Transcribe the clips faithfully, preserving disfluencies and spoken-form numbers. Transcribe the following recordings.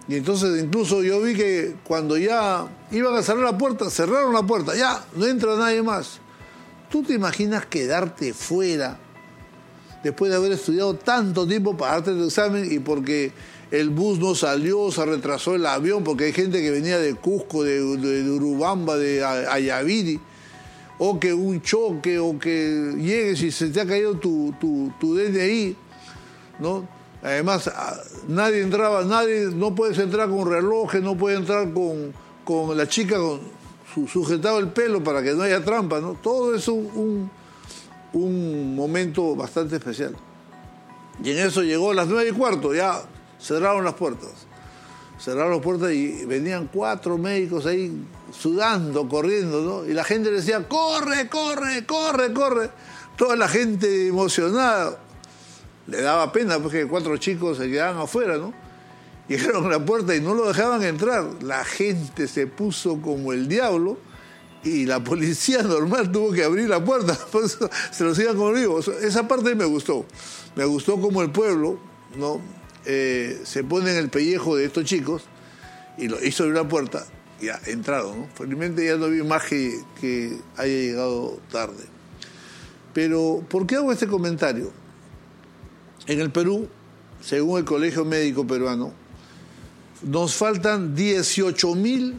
Y entonces incluso yo vi que cuando ya iban a cerrar la puerta, cerraron la puerta, ya, no entra nadie más. ¿Tú te imaginas quedarte fuera después de haber estudiado tanto tiempo para darte el examen y porque el bus no salió, se retrasó el avión, porque hay gente que venía de Cusco, de, de, de Urubamba, de Ayaviri, o que un choque, o que llegues y se te ha caído tu, tu, tu D N I, ¿no? Además, nadie entraba, nadie, no puedes entrar con relojes, no puedes entrar con, con la chica con su, sujetado el pelo para que no haya trampa, ¿no? Todo eso un, un momento bastante especial. Y en eso llegó a las nueve y cuarto, ya cerraron las puertas. Cerraron las puertas y venían cuatro médicos ahí sudando, corriendo, ¿no? Y la gente decía, corre, corre, corre, corre. Toda la gente emocionada. Le daba pena porque cuatro chicos se quedaban afuera, ¿no? Llegaron a la puerta y no lo dejaban entrar. La gente se puso como el diablo y la policía normal tuvo que abrir la puerta. Por eso se los iban como vivos. Esa parte me gustó. Me gustó como el pueblo, ¿no? Eh, se pone en el pellejo de estos chicos y lo hizo abrir la puerta. Ya entraron, ¿no? Felizmente ya no vi más que, que haya llegado tarde. Pero, ¿por qué hago este comentario? En el Perú, según el Colegio Médico Peruano, nos faltan dieciocho mil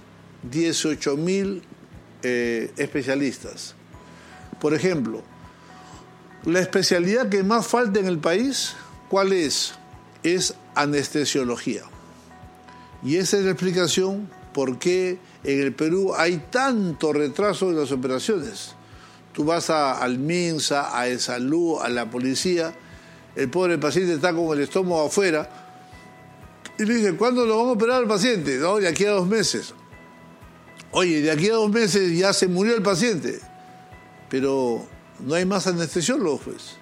eh, especialistas. Por ejemplo, la especialidad que más falta en el país, ¿cuál es? Es anestesiología. Y esa es la explicación por qué en el Perú hay tanto retraso en las operaciones. Tú vas a, al MINSA, a ESALUD, a la policía. El pobre paciente está con el estómago afuera y le dice, ¿cuándo lo vamos a operar al paciente? No, de aquí a dos meses. Oye, de aquí a dos meses ya se murió el paciente, pero no hay más anestesiólogos, pues.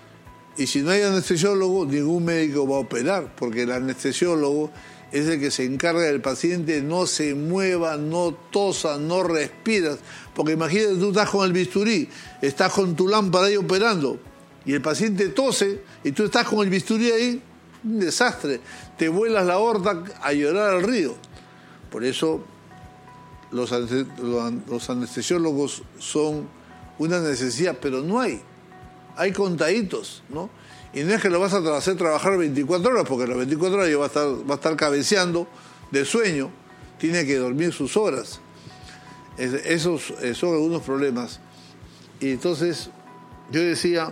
Y si no hay anestesiólogo, ningún médico va a operar, porque el anestesiólogo es el que se encarga del paciente, no se mueva, no tosa, no respiras. Porque imagínate, tú estás con el bisturí, estás con tu lámpara ahí operando, y el paciente tose, y tú estás con el bisturí ahí, un desastre. Te vuelas la aorta a llorar al río. Por eso los, los anestesiólogos son una necesidad, pero no hay. Hay contaditos, ¿no? Y no es que lo vas a hacer trabajar veinticuatro horas, porque las veinticuatro horas ya va a estar, va a estar cabeceando de sueño, tiene que dormir sus horas. Es, esos son algunos problemas. Y entonces, yo decía,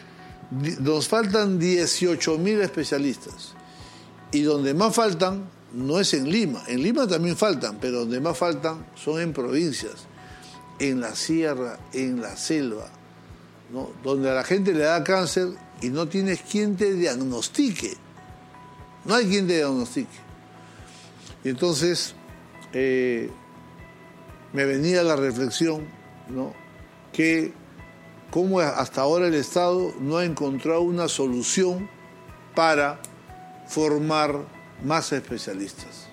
nos faltan dieciocho mil especialistas. Y donde más faltan no es en Lima. En Lima también faltan, pero donde más faltan son en provincias, en la sierra, en la selva, ¿no? Donde a la gente le da cáncer y no tienes quien te diagnostique. No hay quien te diagnostique. Y entonces eh, me venía la reflexión, ¿no? Que cómo hasta ahora el Estado no ha encontrado una solución para formar más especialistas.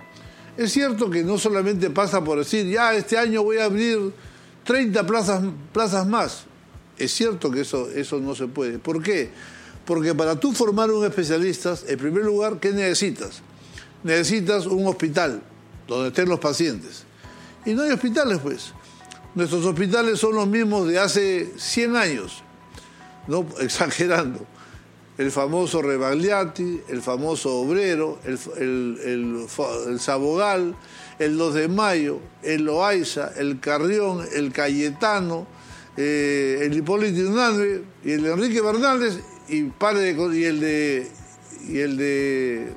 Es cierto que no solamente pasa por decir, ya este año voy a abrir treinta plazas, plazas más. Es cierto que eso, eso no se puede. ¿Por qué? Porque para tú formar un especialista, en primer lugar, ¿qué necesitas? Necesitas un hospital donde estén los pacientes. Y no hay hospitales, pues. Nuestros hospitales son los mismos de hace cien años, no exagerando. El famoso Rebagliati, el famoso Obrero, el, el, el, el Sabogal, el dos de mayo, el Loaiza, el Carrión, el Cayetano, eh, el Hipólito Unanue y el Enrique Bernales y, padre de, y el de y el de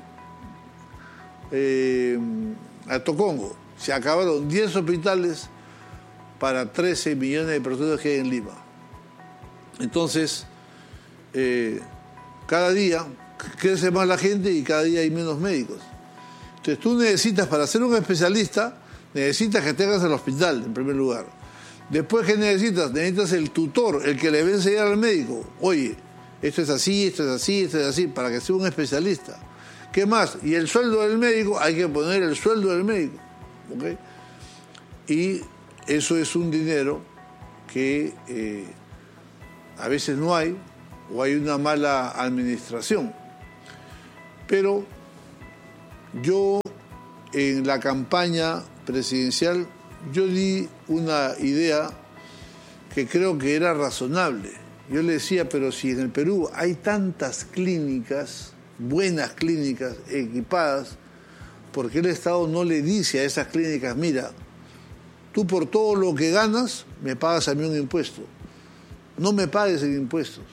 eh, Atocongo. Se acabaron diez hospitales para trece millones de personas que hay en Lima. Entonces, eh, cada día crece más la gente y cada día hay menos médicos. Entonces tú necesitas, para ser un especialista, necesitas que tengas el hospital, en primer lugar. Después, ¿qué necesitas? Necesitas el tutor, el que le va a enseñar al médico. Oye, esto es así, esto es así, esto es así, para que sea un especialista. ¿Qué más? Y el sueldo del médico, hay que poner el sueldo del médico. ¿Okay? Y eso es un dinero que eh, a veces no hay, o hay una mala administración. Pero yo en la campaña presidencial yo di una idea que creo que era razonable. Yo le decía, pero si en el Perú hay tantas clínicas, buenas clínicas, equipadas, ¿por qué el Estado no le dice a esas clínicas, mira, tú por todo lo que ganas me pagas a mí un impuesto? No me pagues en impuestos,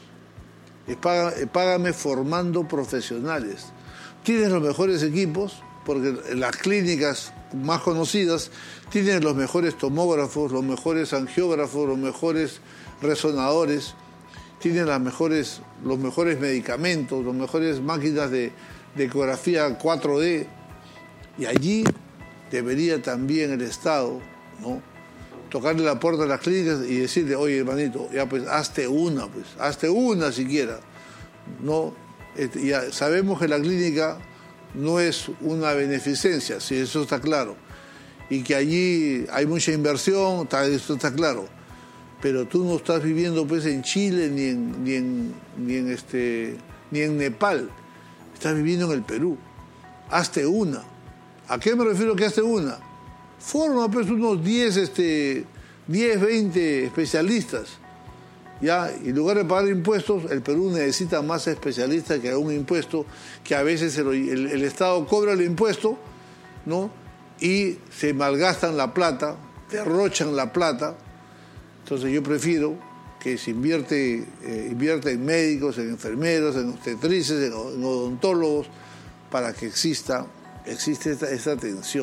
págame formando profesionales. Tienes los mejores equipos, porque las clínicas más conocidas tienen los mejores tomógrafos, los mejores angiógrafos, los mejores resonadores, tienen las mejores, los mejores medicamentos, las mejores máquinas de, de ecografía cuatro D, y allí debería también el Estado, ¿no?, tocarle la puerta a las clínicas y decirle, oye, hermanito, ya pues hazte una, pues, hazte una siquiera. No, este, ya sabemos que la clínica no es una beneficencia, sí, eso está claro, y que allí hay mucha inversión, eso está claro, pero tú no estás viviendo pues en Chile ni en, ni en, ni en, este, ni en Nepal, estás viviendo en el Perú. Hazte una. ¿A qué me refiero que hazte una? Forma pues unos diez, este, diez, veinte especialistas, ¿ya? Y en lugar de pagar impuestos, el Perú necesita más especialistas que un impuesto, que a veces el, el, el Estado cobra el impuesto, ¿no?, y se malgastan la plata, derrochan la plata. Entonces yo prefiero que se invierte, eh, invierte en médicos, en enfermeros, en obstetrices, en, en odontólogos, para que exista, existe esta, esta atención.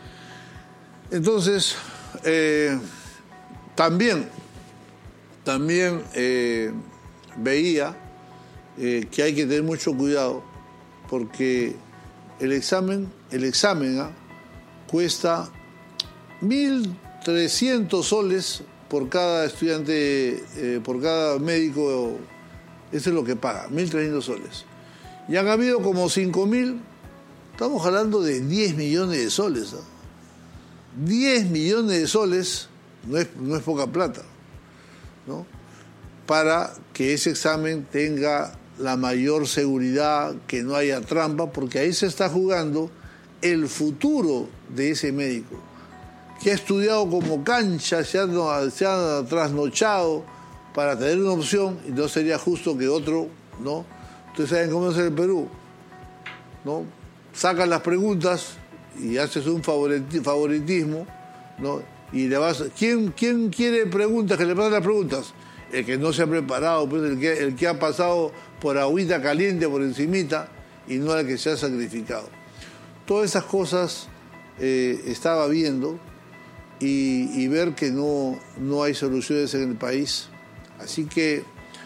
Entonces, eh, también, también eh, veía eh, que hay que tener mucho cuidado, porque el examen, el examen ¿eh? cuesta mil trescientos soles por cada estudiante, eh, por cada médico, eso es lo que paga, mil trescientos soles. Y han habido como cinco mil, estamos hablando de diez millones de soles, ¿eh? diez millones de soles no es, no es poca plata, ¿no?, para que ese examen tenga la mayor seguridad, que no haya trampa, porque ahí se está jugando el futuro de ese médico, que ha estudiado como cancha, se ha, se ha trasnochado para tener una opción, y no sería justo que otro, ¿no? Ustedes saben cómo es en el Perú, ¿no? Sacas las preguntas y haces un favoritismo, ¿no? Y le vas, ¿quién, quién quiere preguntas? Que le pasen las preguntas. El que no se ha preparado, pues el que, el que ha pasado por agüita caliente por encimita, y no el que se ha sacrificado. Todas esas cosas eh, estaba viendo y, y ver que no, no hay soluciones en el país. Así que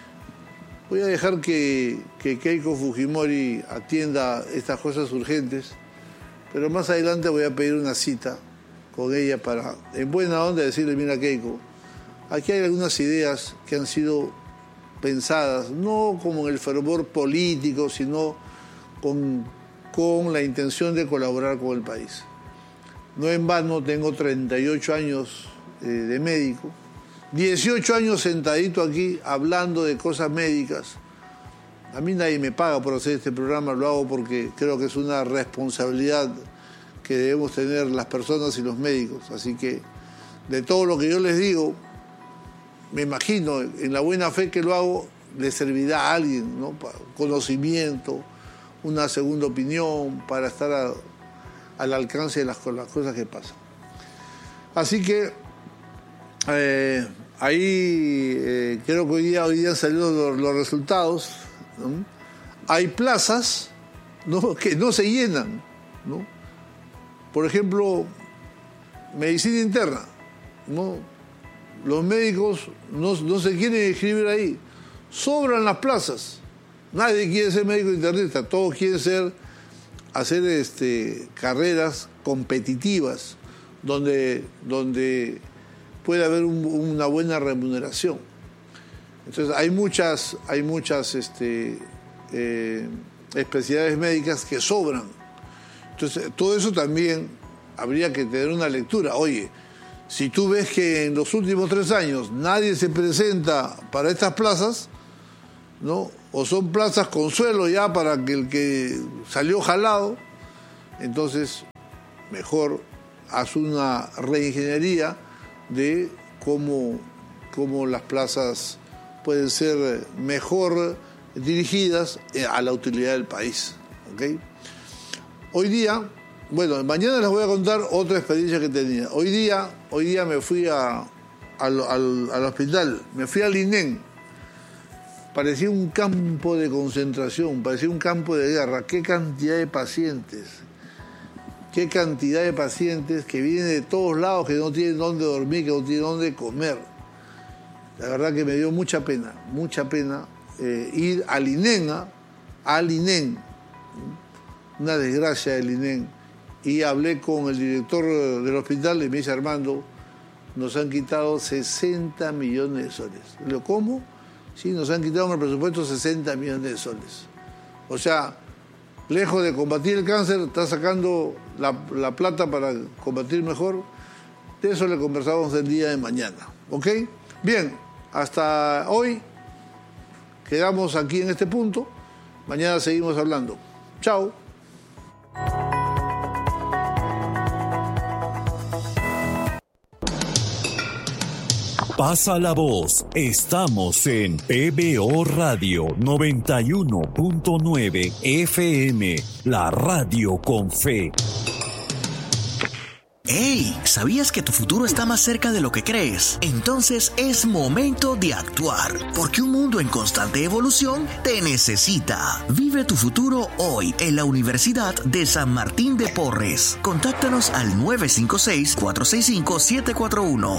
voy a dejar que, que Keiko Fujimori atienda estas cosas urgentes, pero más adelante voy a pedir una cita con ella para, en buena onda, decirle, mira Keiko, aquí hay algunas ideas que han sido pensadas, no como en el fervor político, sino con, con la intención de colaborar con el país. No en vano tengo treinta y ocho años eh, de médico, dieciocho años sentadito aquí hablando de cosas médicas. A mí nadie me paga por hacer este programa, lo hago porque creo que es una responsabilidad que debemos tener las personas y los médicos. Así que de todo lo que yo les digo, me imagino, en la buena fe que lo hago, le servirá a alguien, ¿no? Conocimiento, una segunda opinión, para estar a, al alcance de las, las cosas que pasan. Así que eh, ahí eh, creo que hoy día, hoy día han salido los, los resultados, ¿no? Hay plazas, ¿no?, que no se llenan, ¿no? Por ejemplo, medicina interna, ¿no? Los médicos no, no se quieren inscribir ahí. Sobran las plazas. Nadie quiere ser médico internista. Todos quieren ser, hacer este, carreras competitivas donde, donde puede haber un, una buena remuneración. Entonces hay muchas, hay muchas este, eh, especialidades médicas que sobran. Entonces todo eso también habría que tener una lectura. Oye, si tú ves que en los últimos tres años nadie se presenta para estas plazas, ¿no?, o son plazas consuelo ya para que el que salió jalado, entonces mejor, haz una reingeniería de cómo, cómo las plazas pueden ser mejor dirigidas a la utilidad del país. ¿Okay? Hoy día, bueno, mañana les voy a contar otra experiencia que tenía. Hoy día, hoy día me fui a, al, al, al hospital, me fui al I N E M. Parecía un campo de concentración, parecía un campo de guerra. Qué cantidad de pacientes, qué cantidad de pacientes que vienen de todos lados, que no tienen dónde dormir, que no tienen dónde comer. La verdad que me dio mucha pena, mucha pena eh, ir al I N E M, al I N E M, una desgracia del I N E M. Y hablé con el director del hospital y me dice: Armando, nos han quitado sesenta millones de soles. Le digo, ¿cómo? Sí, nos han quitado en el presupuesto sesenta millones de soles. O sea, lejos de combatir el cáncer, está sacando la, la plata para combatir mejor. De eso le conversamos el día de mañana. ¿Ok? Bien, hasta hoy quedamos aquí en este punto. Mañana seguimos hablando. Chao. Pasa la voz. Estamos en P B O Radio noventa y uno punto nueve F M, la radio con fe. ¡Hey! ¿Sabías que tu futuro está más cerca de lo que crees? Entonces es momento de actuar, porque un mundo en constante evolución te necesita. Vive tu futuro hoy en la Universidad de San Martín de Porres. Contáctanos al nueve cinco seis, cuatro seis cinco, siete cuatro uno.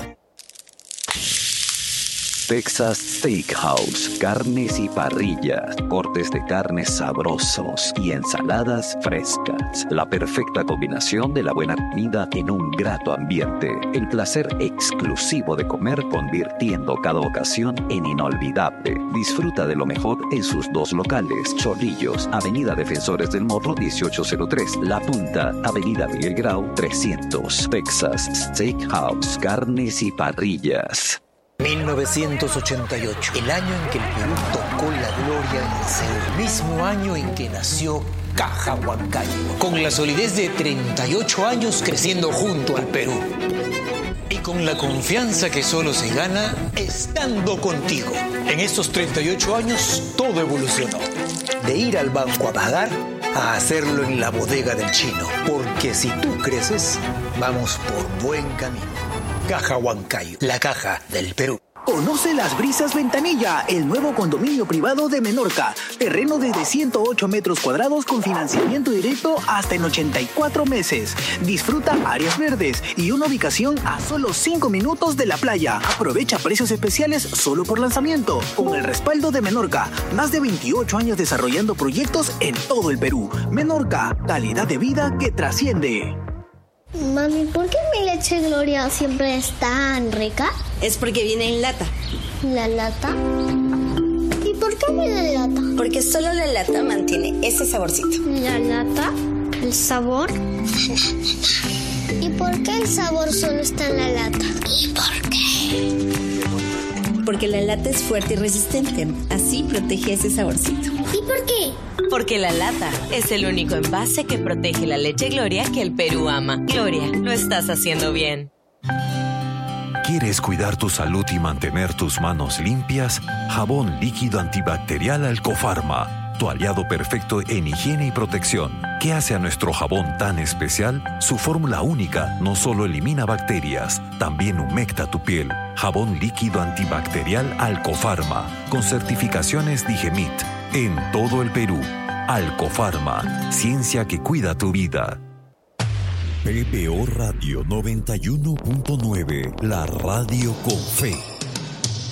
Texas Steakhouse, carnes y parrillas, cortes de carnes sabrosos y ensaladas frescas. La perfecta combinación de la buena comida en un grato ambiente. El placer exclusivo de comer, convirtiendo cada ocasión en inolvidable. Disfruta de lo mejor en sus dos locales: Chorrillos, Avenida Defensores del Morro dieciocho cero tres, La Punta, Avenida Miguel Grau trescientos. Texas Steakhouse, carnes y parrillas. mil novecientos ochenta y ocho, el año en que el Perú tocó la gloria en el cielo, el mismo año en que nació Caja Huancayo, con la solidez de treinta y ocho años creciendo junto al Perú. Y con la confianza que solo se gana estando contigo. En estos treinta y ocho años todo evolucionó. De ir al banco a pagar a hacerlo en la bodega del chino. Porque si tú creces, vamos por buen camino. Caja Huancayo, la caja del Perú. Conoce Las Brisas Ventanilla, el nuevo condominio privado de Menorca. Terreno desde ciento ocho metros cuadrados con financiamiento directo hasta en ochenta y cuatro meses. Disfruta áreas verdes y una ubicación a solo cinco minutos de la playa. Aprovecha precios especiales solo por lanzamiento. Con el respaldo de Menorca, más de veintiocho años desarrollando proyectos en todo el Perú. Menorca, calidad de vida que trasciende. Mami, ¿por qué mi leche Gloria siempre es tan rica? Es porque viene en lata. ¿La lata? ¿Y por qué viene en lata? Porque solo la lata mantiene ese saborcito. ¿La lata? ¿El sabor? ¿Y por qué el sabor solo está en la lata? ¿Y por qué? Porque la lata es fuerte y resistente. Así protege ese saborcito. ¿Y por qué? Porque la lata es el único envase que protege la leche Gloria que el Perú ama. Gloria, lo estás haciendo bien. ¿Quieres cuidar tu salud y mantener tus manos limpias? Jabón líquido antibacterial Alcofarma, tu aliado perfecto en higiene y protección. ¿Qué hace a nuestro jabón tan especial? Su fórmula única no solo elimina bacterias, también humecta tu piel. Jabón líquido antibacterial Alcofarma, con certificaciones Digemit, en todo el Perú. Alcofarma, ciencia que cuida tu vida. P B O Radio noventa y uno punto nueve, la radio con fe.